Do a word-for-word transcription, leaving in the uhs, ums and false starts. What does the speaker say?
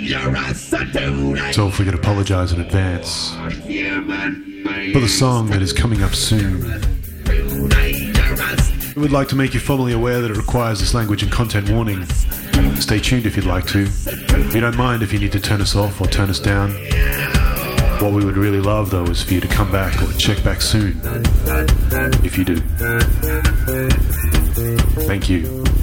So if we could apologise in advance for the song that is coming up soon. We would like to make you formally aware that it requires this language and content warning. Stay tuned if you'd like to. We don't mind if you need to turn us off or turn us down. What we would really love, though, is for you to come back or check back soon, if you do. Thank you.